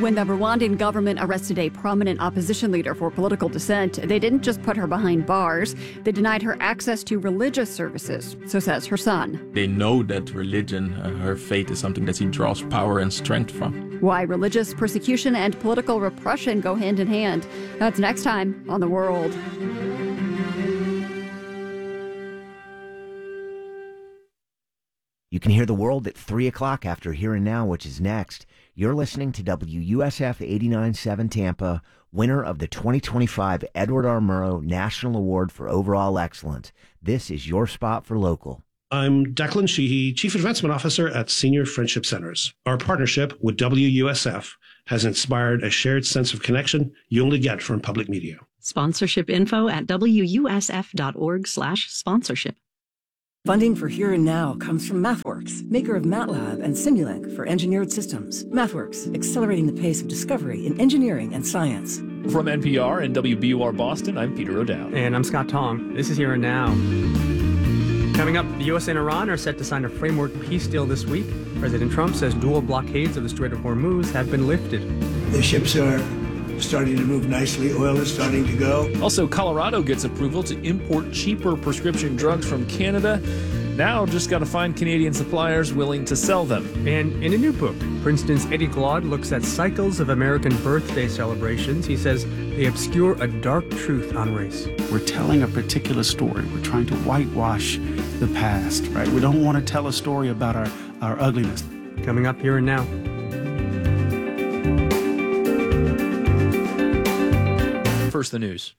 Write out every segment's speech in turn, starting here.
When the Rwandan government arrested a prominent opposition leader for political dissent, they didn't just put her behind bars, they denied her access to religious services, so says her son. They know that religion, her faith, is something that she draws power and strength from. Why religious persecution and political repression go hand in hand. That's next time on The World. You can hear The World at 3 o'clock after Here and Now, which is next. You're listening to WUSF 89.7 Tampa, winner of the 2025 Edward R. Murrow National Award for Overall Excellence. This is your spot for local. I'm Declan Sheehy, Chief Advancement Officer at Senior Friendship Centers. Our partnership with WUSF has inspired a shared sense of connection you only get from public media. Sponsorship info at wusf.org/sponsorship. Funding for Here and Now comes from MathWorks, maker of MATLAB and Simulink for engineered systems. MathWorks, accelerating the pace of discovery in engineering and science. From NPR and WBUR Boston, I'm Peter O'Dowd. And I'm Scott Tong. This is Here and Now. Coming up, the U.S. and Iran are set to sign a framework peace deal this week. President Trump says dual blockades of the Strait of Hormuz have been lifted. The ships are starting to move nicely. Oil is starting to go. Also, Colorado gets approval to import cheaper prescription drugs from Canada. Now, just got to find Canadian suppliers willing to sell them. And in a new book, Princeton's Eddie Glaude looks at cycles of American birthday celebrations. He says they obscure a dark truth on race. We're telling a particular story. We're trying to whitewash the past, right? We don't want to tell a story about our ugliness. Coming up Here and Now. First, the news.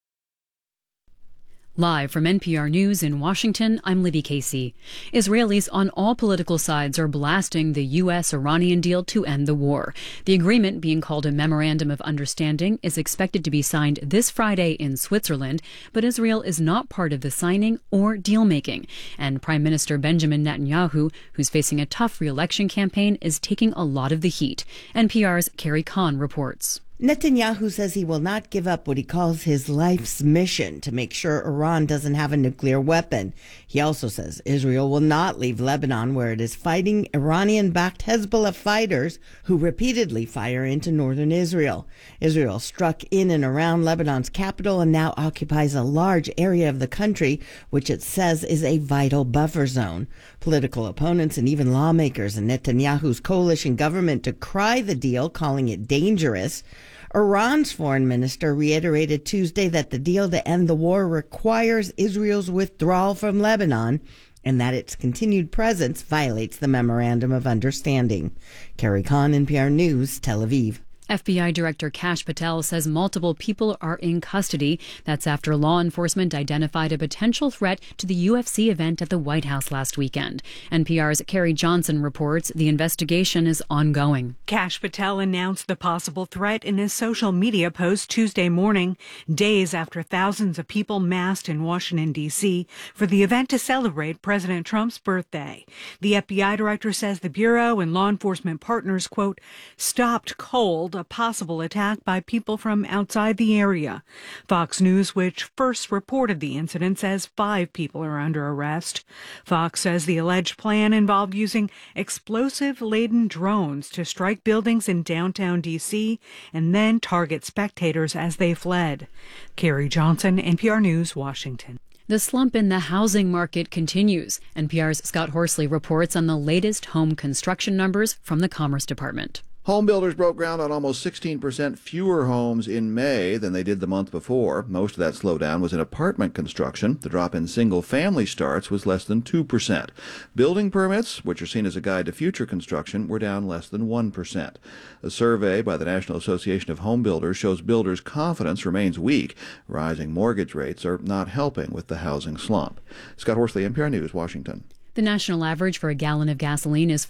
Live from NPR News in Washington, I'm Libby Casey. Israelis on all political sides are blasting the U.S.-Iranian deal to end the war. The agreement, being called a Memorandum of Understanding, is expected to be signed this Friday in Switzerland, but Israel is not part of the signing or deal-making. And Prime Minister Benjamin Netanyahu, who's facing a tough re-election campaign, is taking a lot of the heat. NPR's Carrie Kahn reports. Netanyahu says he will not give up what he calls his life's mission to make sure Iran doesn't have a nuclear weapon. He also says Israel will not leave Lebanon, where it is fighting Iranian-backed Hezbollah fighters who repeatedly fire into northern Israel. Israel struck in and around Lebanon's capital and now occupies a large area of the country, which it says is a vital buffer zone. Political opponents and even lawmakers in Netanyahu's coalition government decry the deal, calling it dangerous. Iran's foreign minister reiterated Tuesday that the deal to end the war requires Israel's withdrawal from Lebanon and that its continued presence violates the Memorandum of Understanding. Carrie Kahn, NPR News, Tel Aviv. FBI Director Kash Patel says multiple people are in custody. That's after law enforcement identified a potential threat to the UFC event at the White House last weekend. NPR's Carrie Johnson reports the investigation is ongoing. Kash Patel announced the possible threat in his social media post Tuesday morning, days after thousands of people massed in Washington, D.C. for the event to celebrate President Trump's birthday. The FBI director says the Bureau and law enforcement partners, quote, stopped cold a possible attack by people from outside the area. Fox News, which first reported the incident, says 5 people are under arrest. Fox says the alleged plan involved using explosive-laden drones to strike buildings in downtown D.C. and then target spectators as they fled. Carrie Johnson, NPR News, Washington. The slump in the housing market continues. NPR's Scott Horsley reports on the latest home construction numbers from the Commerce Department. Home builders broke ground on almost 16% fewer homes in May than they did the month before. Most of that slowdown was in apartment construction. The drop in single-family starts was less than 2%. Building permits, which are seen as a guide to future construction, were down less than 1%. A survey by the National Association of Home Builders shows builders' confidence remains weak. Rising mortgage rates are not helping with the housing slump. Scott Horsley, NPR News, Washington. The national average for a gallon of gasoline is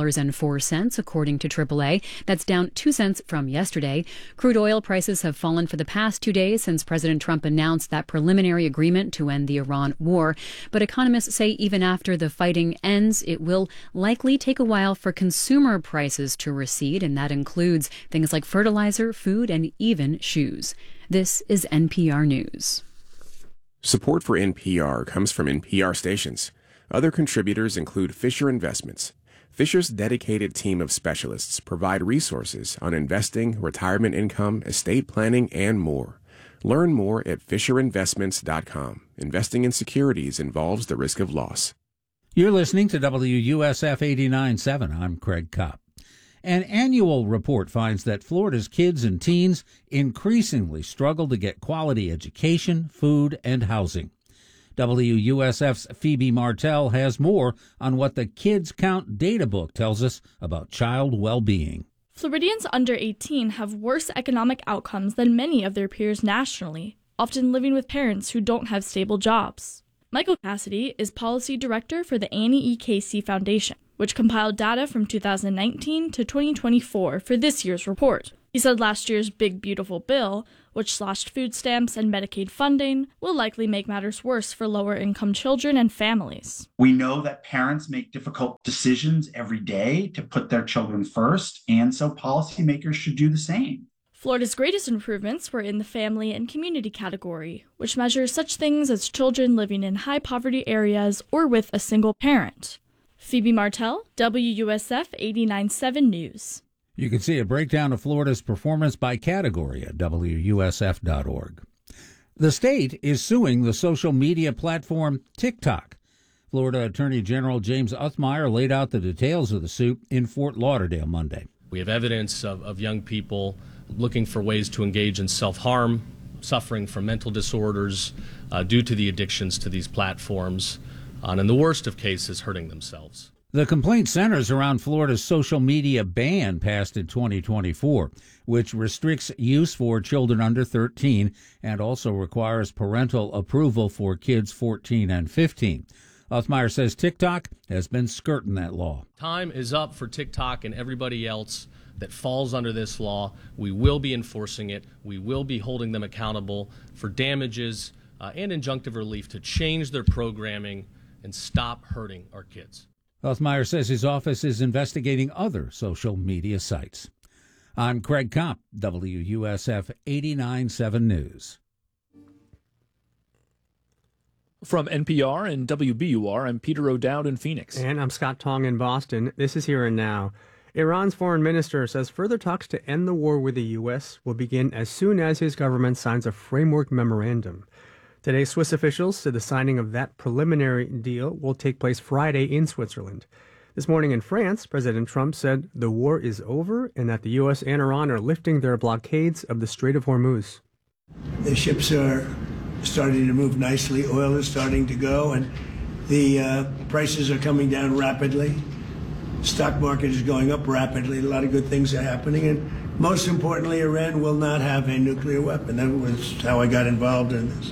$4.04, according to AAA. That's down 2 cents from yesterday. Crude oil prices have fallen for the past 2 days since President Trump announced that preliminary agreement to end the Iran war. But economists say even after the fighting ends, it will likely take a while for consumer prices to recede, and that includes things like fertilizer, food, and even shoes. This is NPR News. Support for NPR comes from NPR stations. Other contributors include Fisher Investments. Fisher's dedicated team of specialists provide resources on investing, retirement income, estate planning, and more. Learn more at FisherInvestments.com. Investing in securities involves the risk of loss. You're listening to WUSF 89.7. I'm Craig Kopp. An annual report finds that Florida's kids and teens increasingly struggle to get quality education, food, and housing. WUSF's Phoebe Martell has more on what the Kids Count data book tells us about child well-being. Floridians under 18 have worse economic outcomes than many of their peers nationally, often living with parents who don't have stable jobs. Michael Cassidy is policy director for the Annie E. Casey Foundation, which compiled data from 2019 to 2024 for this year's report. He said last year's Big Beautiful Bill, which slashed food stamps and Medicaid funding, will likely make matters worse for lower-income children and families. We know that parents make difficult decisions every day to put their children first, and so policymakers should do the same. Florida's greatest improvements were in the family and community category, which measures such things as children living in high-poverty areas or with a single parent. Phoebe Martell, WUSF 89.7 News. You can see a breakdown of Florida's performance by category at WUSF.org. The state is suing the social media platform TikTok. Florida Attorney General James Uthmeier laid out the details of the suit in Fort Lauderdale Monday. We have evidence of young people looking for ways to engage in self-harm, suffering from mental disorders due to the addictions to these platforms, and in the worst of cases, hurting themselves. The complaint centers around Florida's social media ban passed in 2024, which restricts use for children under 13 and also requires parental approval for kids 14 and 15. Uthmeier says TikTok has been skirting that law. Time is up for TikTok and everybody else that falls under this law. We will be enforcing it. We will be holding them accountable for damages and injunctive relief to change their programming and stop hurting our kids. Uthmeier says his office is investigating other social media sites. I'm Craig Kopp, WUSF 89.7 News. From NPR and WBUR, I'm Peter O'Dowd in Phoenix. And I'm Scott Tong in Boston. This is Here and Now. Iran's foreign minister says further talks to end the war with the U.S. will begin as soon as his government signs a framework memorandum. Today, Swiss officials said the signing of that preliminary deal will take place Friday in Switzerland. This morning in France, President Trump said the war is over and that the U.S. and Iran are lifting their blockades of the Strait of Hormuz. The ships are starting to move nicely. Oil is starting to go, and the prices are coming down rapidly. Stock market is going up rapidly. A lot of good things are happening, and most importantly, Iran will not have a nuclear weapon. That was how I got involved in this.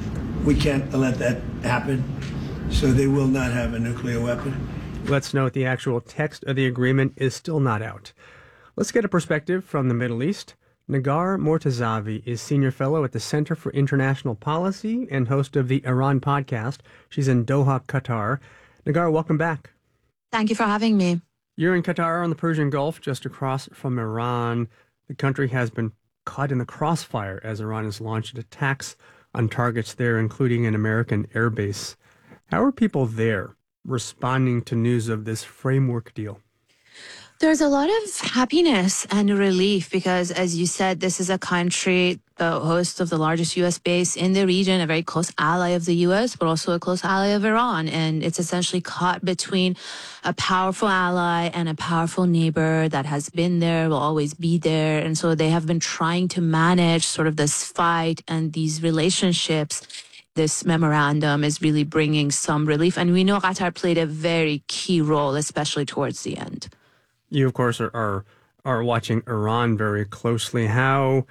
We can't let that happen, so they will not have a nuclear weapon. Let's note the actual text of the agreement is still not out. Let's get a perspective from the Middle East. Nagar Mortazavi is senior fellow at the Center for International Policy and host of the Iran podcast. She's in Doha, Qatar. Nagar, welcome back. Thank you for having me. You're in Qatar on the Persian Gulf, just across from Iran. The country has been caught in the crossfire as Iran has launched attacks on targets there, including an American airbase. How are people there responding to news of this framework deal? There's a lot of happiness and relief because, as you said, this is a country, the host of the largest U.S. base in the region, a very close ally of the U.S., but also a close ally of Iran. And it's essentially caught between a powerful ally and a powerful neighbor that has been there, will always be there. And so they have been trying to manage sort of this fight and these relationships. This memorandum is really bringing some relief. And we know Qatar played a very key role, especially towards the end. You, of course, are watching Iran very closely. How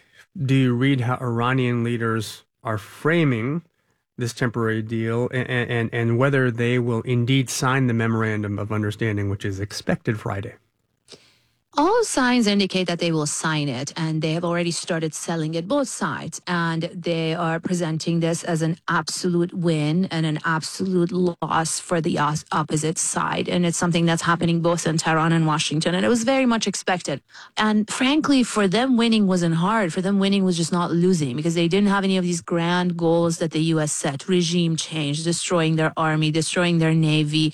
do you read how Iranian leaders are framing this temporary deal and whether they will indeed sign the memorandum of understanding, which is expected Friday? All signs indicate that they will sign it, and they have already started selling it, both sides. And they are presenting this as an absolute win and an absolute loss for the opposite side. And it's something that's happening both in Tehran and Washington. And it was very much expected. And frankly, for them, winning wasn't hard. For them, winning was just not losing because they didn't have any of these grand goals that the U.S. set. Regime change, destroying their army, destroying their navy.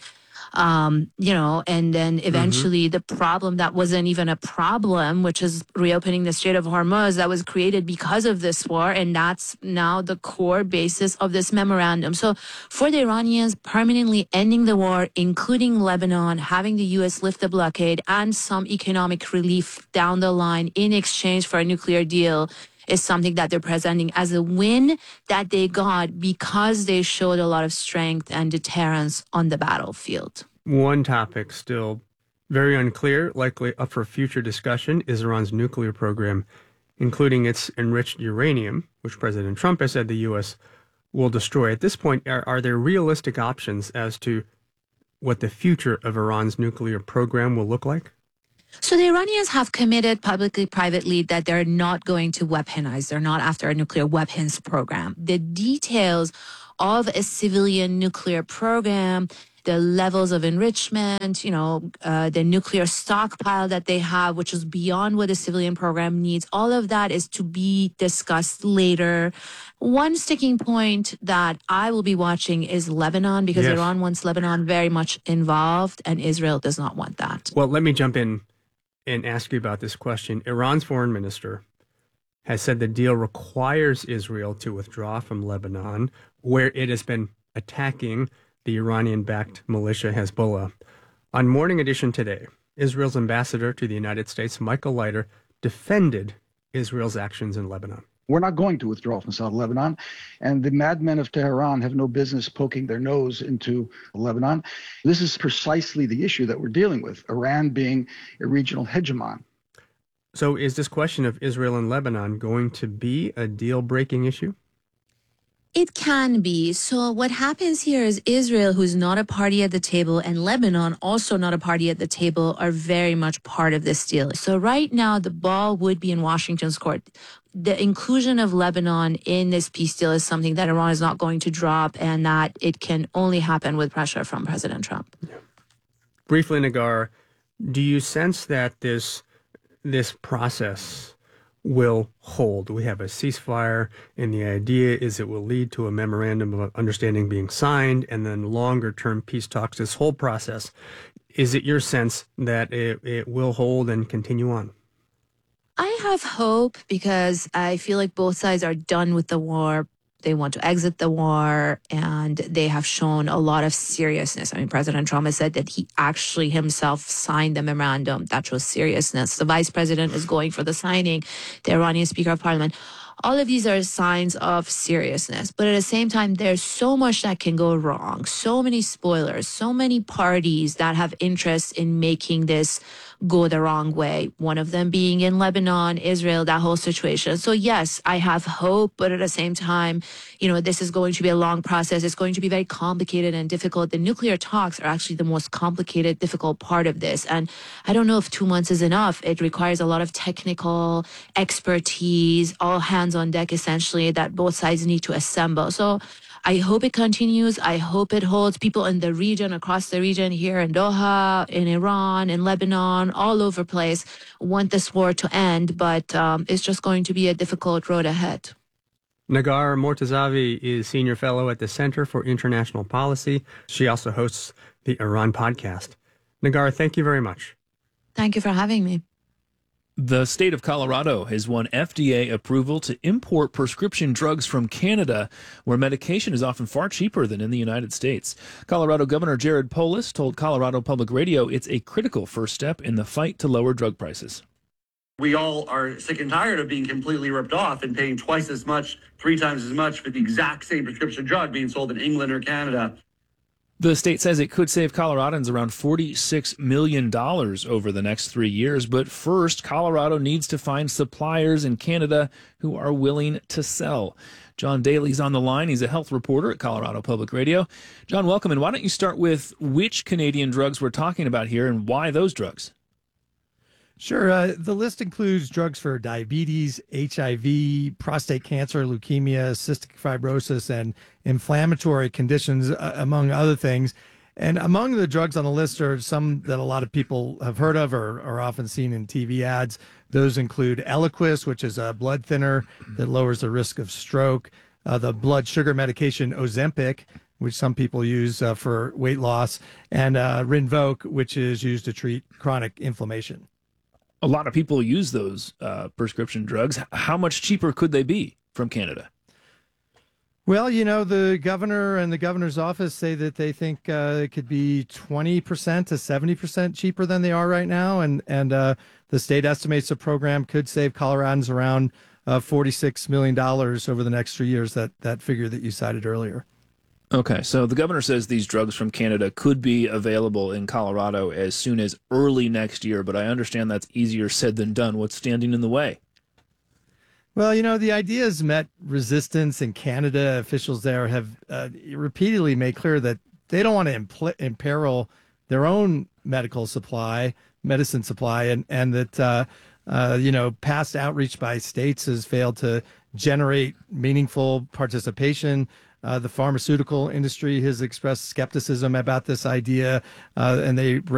And then eventually the problem that wasn't even a problem, which is reopening the Strait of Hormuz, that was created because of this war. And that's now the core basis of this memorandum. So for the Iranians, permanently ending the war, including Lebanon, having the U.S. lift the blockade and some economic relief down the line in exchange for a nuclear deal is something that they're presenting as a win that they got because they showed a lot of strength and deterrence on the battlefield. One topic still very unclear, likely up for future discussion, is Iran's nuclear program, including its enriched uranium, which President Trump has said the U.S. will destroy. At this point, are there realistic options as to what the future of Iran's nuclear program will look like? So the Iranians have committed publicly, privately, that they're not going to weaponize. They're not after a nuclear weapons program. The details of a civilian nuclear program, the levels of enrichment, the nuclear stockpile that they have, which is beyond what a civilian program needs. All of that is to be discussed later. One sticking point that I will be watching is Lebanon, because Iran wants Lebanon very much involved and Israel does not want that. Well, let me jump in and ask you about this question. Iran's foreign minister has said the deal requires Israel to withdraw from Lebanon, where it has been attacking the Iranian-backed militia Hezbollah. On Morning Edition today, Israel's ambassador to the United States, Michael Leiter, defended Israel's actions in Lebanon. We're not going to withdraw from South Lebanon, and the madmen of Tehran have no business poking their nose into Lebanon. This is precisely the issue that we're dealing with, Iran being a regional hegemon. So is this question of Israel and Lebanon going to be a deal-breaking issue? It can be. So what happens here is Israel, who's not a party at the table, and Lebanon, also not a party at the table, are very much part of this deal. So right now, the ball would be in Washington's court. The inclusion of Lebanon in this peace deal is something that Iran is not going to drop, and that it can only happen with pressure from President Trump. Yeah. Briefly, Nagar, do you sense that this process will hold? We have a ceasefire, and the idea is it will lead to a memorandum of understanding being signed, and then longer-term peace talks, this whole process. Is it your sense that it will hold and continue on? I have hope because I feel like both sides are done with the war. They want to exit the war, and they have shown a lot of seriousness. I mean, President Trump has said that he actually himself signed the memorandum. That shows seriousness. The vice president is going for the signing, the Iranian Speaker of Parliament. All of these are signs of seriousness. But at the same time, there's so much that can go wrong. So many spoilers, so many parties that have interest in making this go the wrong way. One of them being in Lebanon, Israel, that whole situation. So yes, I have hope, but at the same time, this is going to be a long process. It's going to be very complicated and difficult. The nuclear talks are actually the most complicated, difficult part of this. And I don't know if 2 months is enough. It requires a lot of technical expertise, all hands on deck, essentially, that both sides need to assemble. So I hope it continues. I hope it holds. People in the region, across the region, here in Doha, in Iran, in Lebanon, all over the place, want this war to end, but it's just going to be a difficult road ahead. Nagar Mortazavi is Senior Fellow at the Center for International Policy. She also hosts the Iran podcast. Nagar, thank you very much. Thank you for having me. The state of Colorado has won FDA approval to import prescription drugs from Canada, where medication is often far cheaper than in the United States. Colorado Governor Jared Polis told Colorado Public Radio it's a critical first step in the fight to lower drug prices. We all are sick and tired of being completely ripped off and paying twice as much, 3 times as much for the exact same prescription drug being sold in England or Canada. The state says it could save Coloradans around $46 million over the next 3 years. But first, Colorado needs to find suppliers in Canada who are willing to sell. John Daly's on the line. He's a health reporter at Colorado Public Radio. John, welcome. And why don't you start with which Canadian drugs we're talking about here and why those drugs? Sure. The list includes drugs for diabetes, HIV, prostate cancer, leukemia, cystic fibrosis, and inflammatory conditions, among other things. And among the drugs on the list are some that a lot of people have heard of or are often seen in TV ads. Those include Eliquis, which is a blood thinner that lowers the risk of stroke, the blood sugar medication Ozempic, which some people use for weight loss, and Rinvoq, which is used to treat chronic inflammation. A lot of people use those prescription drugs. How much cheaper could they be from Canada? Well, the governor and the governor's office say that they think it could be 20% to 70% cheaper than they are right now. And the state estimates the program could save Coloradans around $46 million over the next 3 years, that figure that you cited earlier. Okay, so the governor says these drugs from Canada could be available in Colorado as soon as early next year, but I understand that's easier said than done. What's standing in the way? Well, the idea has met resistance in Canada. Officials there have repeatedly made clear that they don't want to imperil their own medicine supply, and that, past outreach by states has failed to generate meaningful participation. The pharmaceutical industry has expressed skepticism about this idea, and they